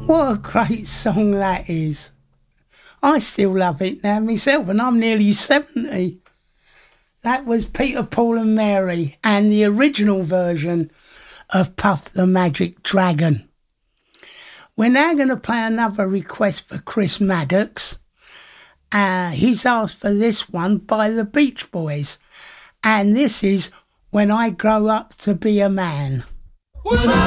What a great song that is. I still love it now myself, and I'm nearly 70. That was Peter, Paul and Mary, and the original version of Puff the Magic Dragon. We're now going to play another request for Chris Maddox. He's asked for this one by the Beach Boys, and this is When I Grow Up to Be a Man. When I